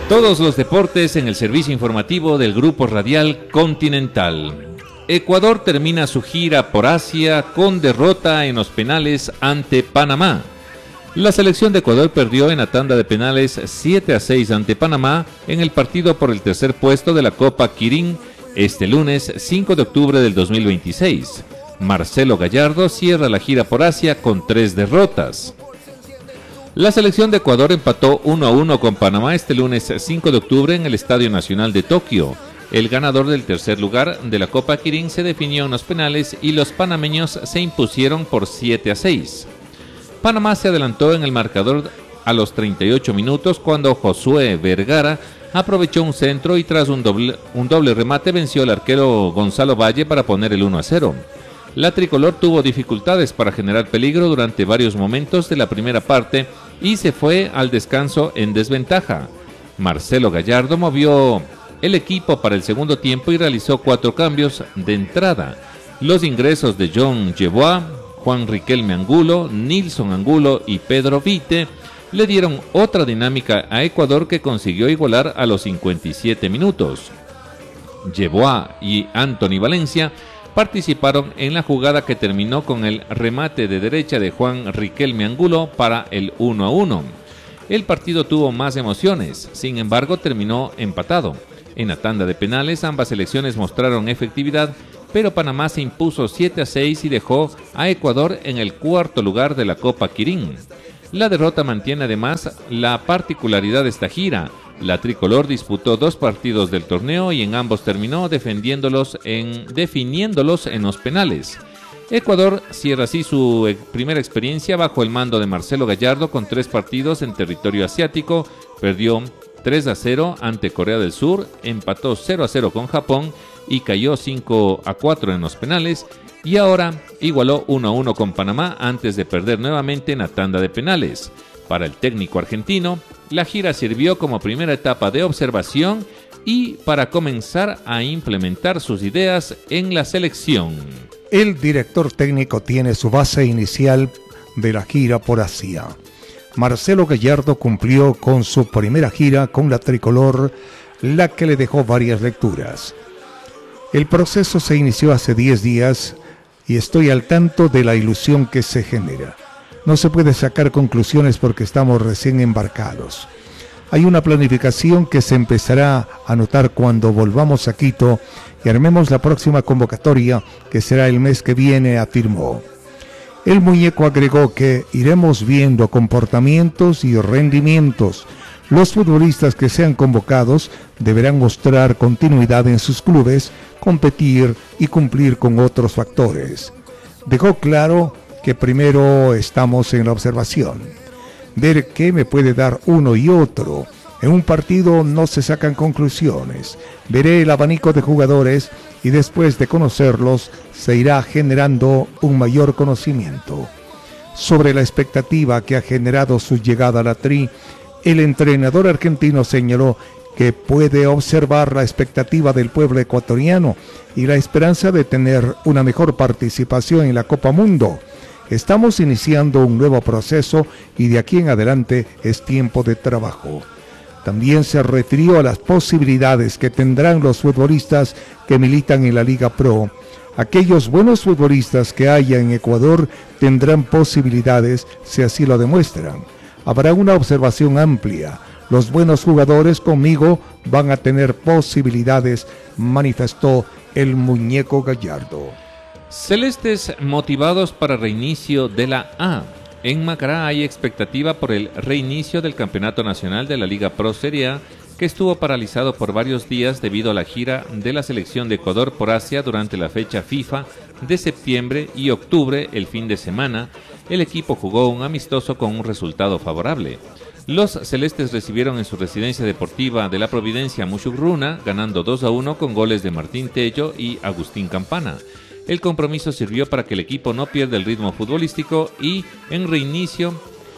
Todos los deportes en el servicio informativo del Grupo Radial Continental. Ecuador termina su gira por Asia con derrota en los penales ante Panamá. La selección de Ecuador perdió en la tanda de penales 7-6 ante Panamá en el partido por el tercer puesto de la Copa Quirín este lunes 5 de octubre del 2026. Marcelo Gallardo cierra la gira por Asia con 3 derrotas. La selección de Ecuador empató 1-1 con Panamá este lunes 5 de octubre en el Estadio Nacional de Tokio. El ganador del tercer lugar de la Copa Quirín se definió en los penales y los panameños se impusieron por 7-6. Panamá se adelantó en el marcador a los 38 minutos cuando Josué Vergara aprovechó un centro y tras un doble remate venció al arquero Gonzalo Valle para poner el 1-0. La tricolor tuvo dificultades para generar peligro durante varios momentos de la primera parte y se fue al descanso en desventaja. Marcelo Gallardo movió el equipo para el segundo tiempo y realizó 4 cambios de entrada. Los ingresos de John Yeboah, Juan Riquelme Angulo, Nilson Angulo y Pedro Vite le dieron otra dinámica a Ecuador que consiguió igualar a los 57 minutos. Yeboah y Anthony Valencia participaron en la jugada que terminó con el remate de derecha de Juan Riquelme Angulo para el 1-1. El partido tuvo más emociones, sin embargo terminó empatado. En la tanda de penales ambas selecciones mostraron efectividad, pero Panamá se impuso 7-6 y dejó a Ecuador en el cuarto lugar de la Copa Quirín. La derrota mantiene además la particularidad de esta gira. La tricolor disputó 2 partidos del torneo y en ambos terminó definiéndolos en los penales. Ecuador cierra así su primera experiencia bajo el mando de Marcelo Gallardo con 3 partidos en territorio asiático. Perdió 3-0 ante Corea del Sur, empató 0-0 con Japón y cayó 5-4 en los penales. Y ahora igualó 1-1 con Panamá antes de perder nuevamente en la tanda de penales. Para el técnico argentino, la gira sirvió como primera etapa de observación y para comenzar a implementar sus ideas en la selección. El director técnico tiene su base inicial de la gira por Asia. Marcelo Gallardo cumplió con su primera gira con la tricolor, la que le dejó varias lecturas. El proceso se inició hace 10 días y estoy al tanto de la ilusión que se genera. No se puede sacar conclusiones porque estamos recién embarcados. Hay una planificación que se empezará a notar cuando volvamos a Quito y armemos la próxima convocatoria que será el mes que viene, afirmó. El muñeco agregó que iremos viendo comportamientos y rendimientos. Los futbolistas que sean convocados deberán mostrar continuidad en sus clubes, competir y cumplir con otros factores. Dejó claro que primero estamos en la observación, ver qué me puede dar uno y otro. En un partido no se sacan conclusiones. Veré el abanico de jugadores y después de conocerlos se irá generando un mayor conocimiento. Sobre la expectativa que ha generado su llegada a la Tri, el entrenador argentino señaló que puede observar la expectativa del pueblo ecuatoriano y la esperanza de tener una mejor participación en la Copa Mundo. Estamos iniciando un nuevo proceso y de aquí en adelante es tiempo de trabajo. También se refirió a las posibilidades que tendrán los futbolistas que militan en la Liga Pro. Aquellos buenos futbolistas que haya en Ecuador tendrán posibilidades si así lo demuestran. Habrá una observación amplia. Los buenos jugadores conmigo van a tener posibilidades, manifestó el muñeco Gallardo. Celestes motivados para reinicio de la A. En Macará hay expectativa por el reinicio del Campeonato Nacional de la Liga Pro Serie A, que estuvo paralizado por varios días debido a la gira de la selección de Ecuador por Asia durante la fecha FIFA de septiembre y octubre. El fin de semana, el equipo jugó un amistoso con un resultado favorable. Los celestes recibieron en su residencia deportiva de la Providencia Muchugruna, ganando 2-1 con goles de Martín Tello y Agustín Campana. El compromiso sirvió para que el equipo no pierda el ritmo futbolístico y, en reinicio,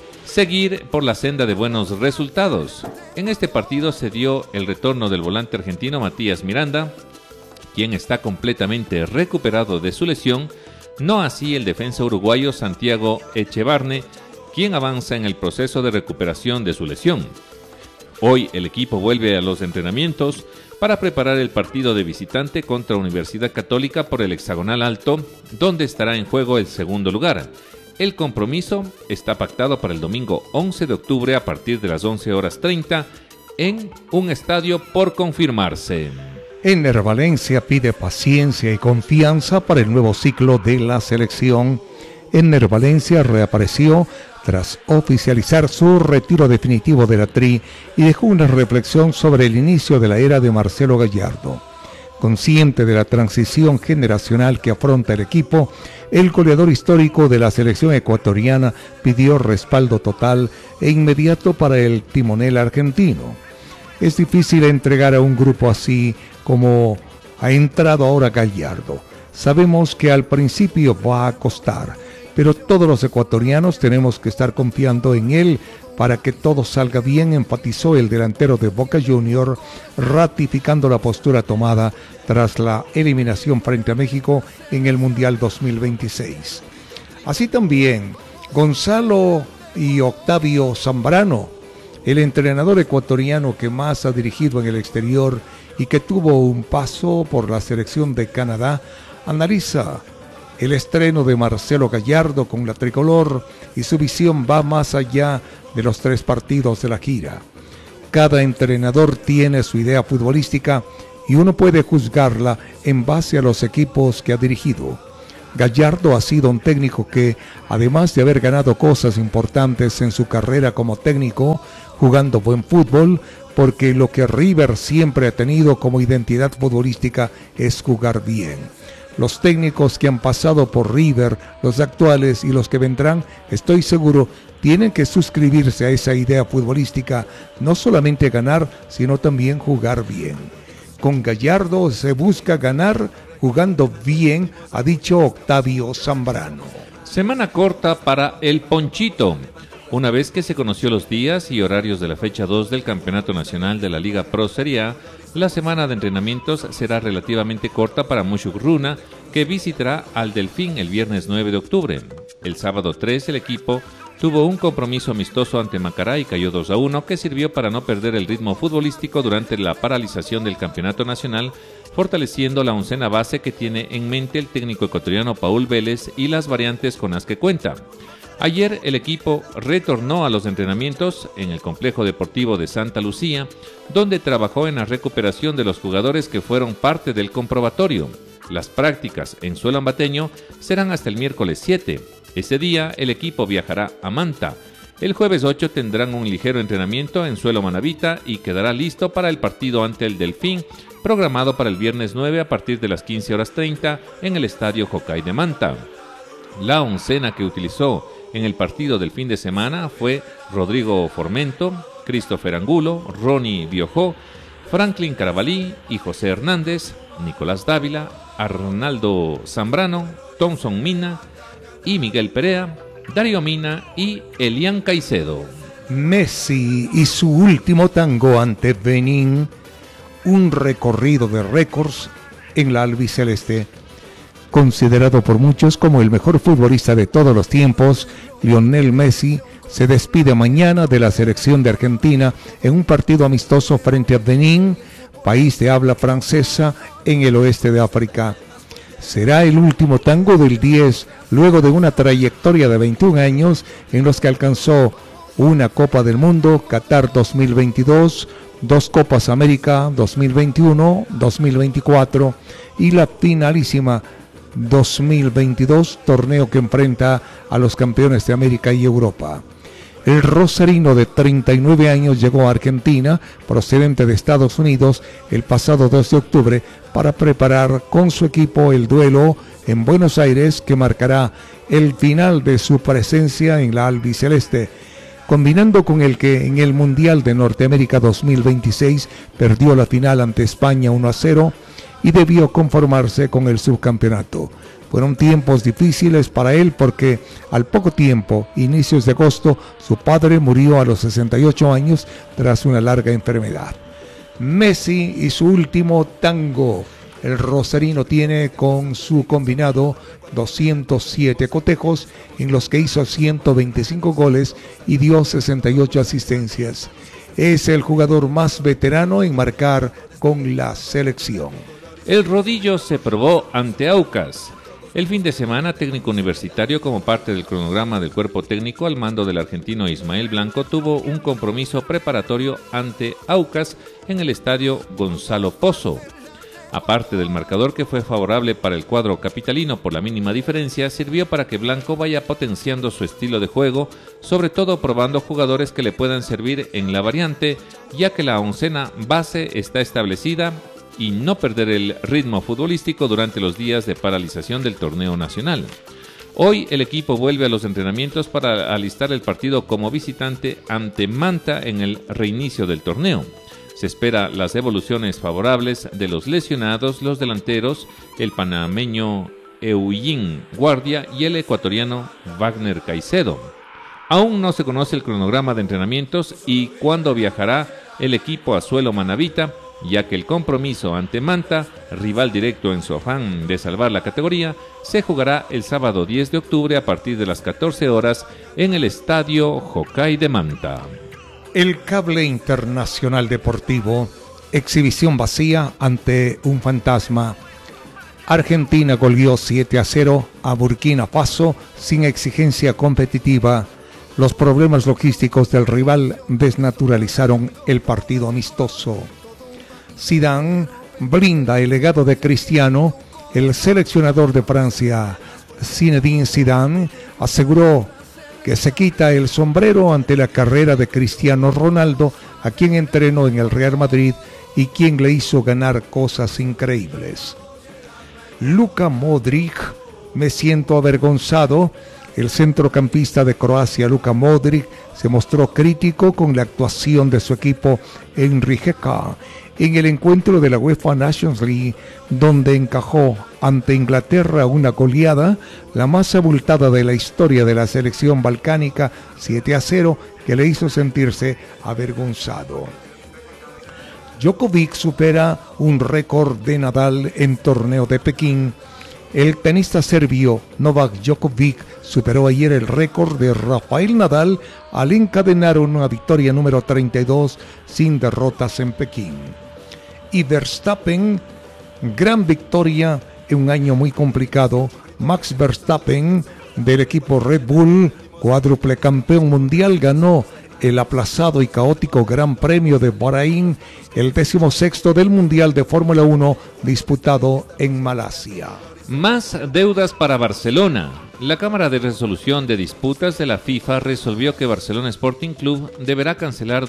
seguir por la senda de buenos resultados. En este partido se dio el retorno del volante argentino Matías Miranda, quien está completamente recuperado de su lesión, no así el defensa uruguayo Santiago Echevarne, quien avanza en el proceso de recuperación de su lesión. Hoy el equipo vuelve a los entrenamientos para preparar el partido de visitante contra Universidad Católica por el hexagonal alto, donde estará en juego el segundo lugar. El compromiso está pactado para el domingo 11 de octubre a partir de las 11:30 en un estadio por confirmarse. Enner Valencia pide paciencia y confianza para el nuevo ciclo de la selección. Enner Valencia reapareció tras oficializar su retiro definitivo de la Tri y dejó una reflexión sobre el inicio de la era de Marcelo Gallardo. Consciente de la transición generacional que afronta el equipo, el goleador histórico de la selección ecuatoriana pidió respaldo total e inmediato para el timonel argentino. Es difícil entregar a un grupo así como ha entrado ahora Gallardo. Sabemos que al principio va a costar, pero todos los ecuatorianos tenemos que estar confiando en él para que todo salga bien, enfatizó el delantero de Boca Juniors, ratificando la postura tomada tras la eliminación frente a México en el Mundial 2026. Así también, Gonzalo y Octavio Zambrano, el entrenador ecuatoriano que más ha dirigido en el exterior y que tuvo un paso por la selección de Canadá, analiza el estreno de Marcelo Gallardo con la tricolor y su visión va más allá de los 3 partidos de la gira. Cada entrenador tiene su idea futbolística y uno puede juzgarla en base a los equipos que ha dirigido. Gallardo ha sido un técnico que, además de haber ganado cosas importantes en su carrera como técnico, jugando buen fútbol, porque lo que River siempre ha tenido como identidad futbolística es jugar bien. Los técnicos que han pasado por River, los actuales y los que vendrán, estoy seguro, tienen que suscribirse a esa idea futbolística, no solamente ganar, sino también jugar bien. Con Gallardo se busca ganar jugando bien, ha dicho Octavio Zambrano. Semana corta para el Ponchito. Una vez que se conoció los días y horarios de la fecha 2 del Campeonato Nacional de la Liga Pro Serie A, la semana de entrenamientos será relativamente corta para Mushugruna, que visitará al Delfín el viernes 9 de octubre. El sábado 3 el equipo tuvo un compromiso amistoso ante Macará y cayó 2-1, que sirvió para no perder el ritmo futbolístico durante la paralización del Campeonato Nacional, fortaleciendo la oncena base que tiene en mente el técnico ecuatoriano Paul Vélez y las variantes con las que cuenta. Ayer el equipo retornó a los entrenamientos en el Complejo Deportivo de Santa Lucía, donde trabajó en la recuperación de los jugadores que fueron parte del comprobatorio. Las prácticas en suelo ambateño serán hasta el miércoles 7. Ese día el equipo viajará a Manta. El jueves 8 tendrán un ligero entrenamiento en suelo manabita y quedará listo para el partido ante el Delfín, programado para el viernes 9 a partir de las 15:30 en el Estadio Jocay de Manta. La oncena que utilizó en el partido del fin de semana fue Rodrigo Formento, Christopher Angulo, Ronnie Biojó, Franklin Carabalí y José Hernández, Nicolás Dávila, Arnaldo Zambrano, Thompson Mina y Miguel Perea, Darío Mina y Elian Caicedo. Messi y su último tango ante Benín, un recorrido de récords en la albiceleste. Considerado por muchos como el mejor futbolista de todos los tiempos, Lionel Messi se despide mañana de la selección de Argentina en un partido amistoso frente a Benín, país de habla francesa en el oeste de África. Será el último tango del 10, luego de una trayectoria de 21 años en los que alcanzó una Copa del Mundo, Qatar 2022, 2 Copas América 2021, 2024 y la finalísima 2022, torneo que enfrenta a los campeones de América y Europa. El rosarino de 39 años llegó a Argentina, procedente de Estados Unidos, el pasado 2 de octubre para preparar con su equipo el duelo en Buenos Aires que marcará el final de su presencia en la albiceleste, combinando con el que en el Mundial de Norteamérica 2026 perdió la final ante España 1-0 y debió conformarse con el subcampeonato. Fueron tiempos difíciles para él porque al poco tiempo, inicios de agosto, su padre murió a los 68 años tras una larga enfermedad. Messi y su último tango. El rosarino tiene con su combinado 207 cotejos en los que hizo 125 goles y dio 68 asistencias. es el jugador más veterano en marcar con la selección. El rodillo se probó ante Aucas. El fin de semana, técnico universitario, como parte del cronograma del cuerpo técnico al mando del argentino Ismael Blanco, tuvo un compromiso preparatorio ante Aucas en el estadio Gonzalo Pozo. Aparte del marcador que fue favorable para el cuadro capitalino por la mínima diferencia, sirvió para que Blanco vaya potenciando su estilo de juego, sobre todo probando jugadores que le puedan servir en la variante, ya que la oncena base está establecida, y no perder el ritmo futbolístico durante los días de paralización del torneo nacional. Hoy el equipo vuelve a los entrenamientos para alistar el partido como visitante ante Manta en el reinicio del torneo. Se espera las evoluciones favorables de los lesionados, los delanteros, el panameño Eugene Guardia y el ecuatoriano Wagner Caicedo. Aún no se conoce el cronograma de entrenamientos y cuándo viajará el equipo a suelo manabita, ya que el compromiso ante Manta, rival directo en su afán de salvar la categoría, se jugará el sábado 10 de octubre a partir de las 14 horas en el estadio Jocay de Manta. El Cable Internacional Deportivo, exhibición vacía ante un fantasma. Argentina goleó 7-0 a Burkina Faso sin exigencia competitiva. Los problemas logísticos del rival desnaturalizaron el partido amistoso. Zidane blinda el legado de Cristiano. El seleccionador de Francia, Zinedine Zidane, aseguró que se quita el sombrero ante la carrera de Cristiano Ronaldo, a quien entrenó en el Real Madrid y quien le hizo ganar cosas increíbles. Luka Modric, me siento avergonzado. El centrocampista de Croacia, Luka Modric, se mostró crítico con la actuación de su equipo en Rijeka en el encuentro de la UEFA Nations League, donde encajó ante Inglaterra una goleada, la más abultada de la historia de la selección balcánica, 7-0, que le hizo sentirse avergonzado. Djokovic supera un récord de Nadal en torneo de Pekín. El tenista serbio Novak Djokovic superó ayer el récord de Rafael Nadal al encadenar una victoria número 32 sin derrotas en Pekín. Y Verstappen, gran victoria en un año muy complicado. Max Verstappen del equipo Red Bull, cuádruple campeón mundial, ganó el aplazado y caótico Gran Premio de Bahrein, el 16º del Mundial de Fórmula 1 disputado en Malasia. Más deudas para Barcelona. La Cámara de Resolución de Disputas de la FIFA resolvió que Barcelona Sporting Club deberá cancelar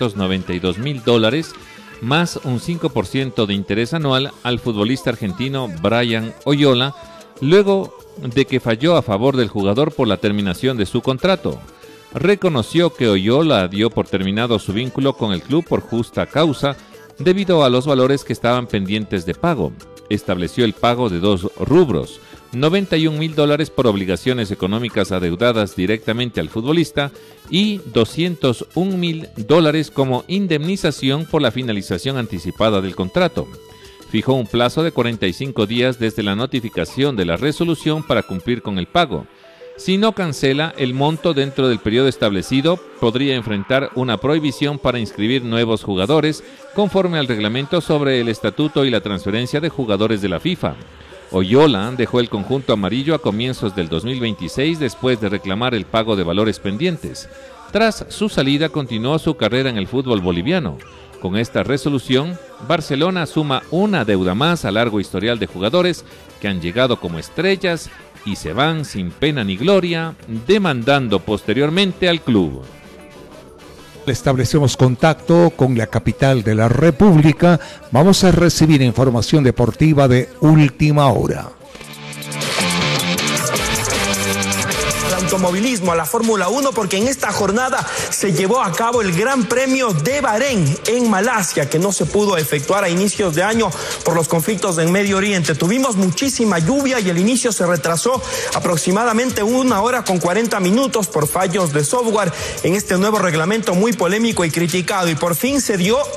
$292,000 más un 5% de interés anual al futbolista argentino Brian Oyola, luego de que falló a favor del jugador por la terminación de su contrato. Reconoció que Oyola dio por terminado su vínculo con el club por justa causa, debido a los valores que estaban pendientes de pago. Estableció el pago de dos rubros: $91,000 por obligaciones económicas adeudadas directamente al futbolista y $201,000 como indemnización por la finalización anticipada del contrato. Fijó un plazo de 45 días desde la notificación de la resolución para cumplir con el pago. Si no cancela el monto dentro del periodo establecido, podría enfrentar una prohibición para inscribir nuevos jugadores, conforme al reglamento sobre el estatuto y la transferencia de jugadores de la FIFA. Oyola dejó el conjunto amarillo a comienzos del 2026 después de reclamar el pago de valores pendientes. Tras su salida, continuó su carrera en el fútbol boliviano. Con esta resolución, Barcelona suma una deuda más al largo historial de jugadores que han llegado como estrellas y se van sin pena ni gloria, demandando posteriormente al club. Establecemos contacto con la capital de la República. Vamos a recibir información deportiva de última hora. Automovilismo, a la Fórmula 1, porque en esta jornada se llevó a cabo el Gran Premio de Bahrein en Malasia, que no se pudo efectuar a inicios de año por los conflictos en Medio Oriente. Tuvimos muchísima lluvia y el inicio se retrasó aproximadamente 1 hora con 40 minutos por fallos de software en este nuevo reglamento muy polémico y criticado, y por fin se dio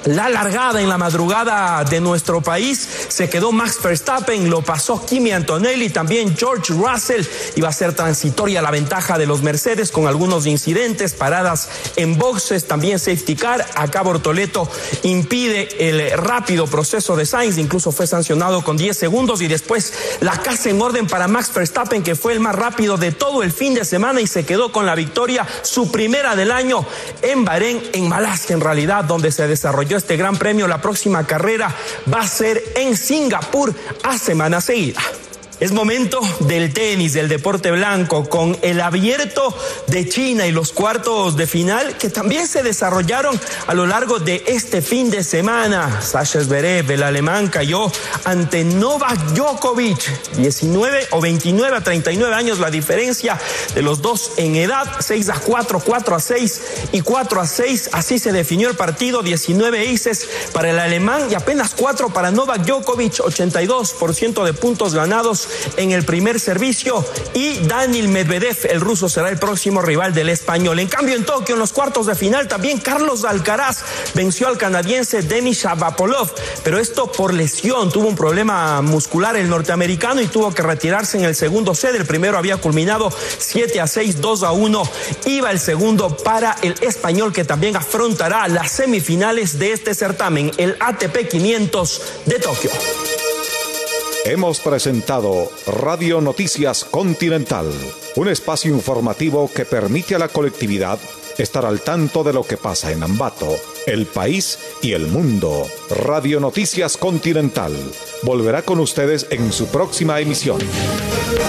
La largada en la madrugada de nuestro país se quedó Max Verstappen, lo pasó Kimi Antonelli, también George Russell. Iba a ser transitoria la ventaja de los Mercedes con algunos incidentes, paradas en boxes, también safety car. Acá Bortoleto impide el rápido proceso de Sainz, incluso fue sancionado con 10 segundos y después la casa en orden para Max Verstappen, que fue el más rápido de todo el fin de semana y se quedó con la victoria, su primera del año en Bahrein, en Malasia en realidad, donde se desarrolló este gran premio. La próxima carrera va a ser en Singapur a semana seguida. Es momento del tenis, del deporte blanco, con el Abierto de China y los cuartos de final que también se desarrollaron a lo largo de este fin de semana. Sasha Zverev, el alemán, cayó ante Novak Djokovic, 19 o 29 a 39 años la diferencia de los dos en edad, 6-4, 4-6 y 4-6, así se definió el partido, 19 aces para el alemán y apenas 4 para Novak Djokovic, 82% de puntos ganados en el primer servicio, y Daniil Medvedev, el ruso, será el próximo rival del español. En cambio, en Tokio, en los cuartos de final, también Carlos Alcaraz venció al canadiense Denis Shapovalov, pero esto por lesión. Tuvo un problema muscular el norteamericano y tuvo que retirarse en el segundo set. El primero había culminado 7-6, 2-1. Iba el segundo para el español, que también afrontará las semifinales de este certamen, el ATP 500 de Tokio. Hemos presentado Radio Noticias Continental, un espacio informativo que permite a la colectividad estar al tanto de lo que pasa en Ambato, el país y el mundo. Radio Noticias Continental volverá con ustedes en su próxima emisión.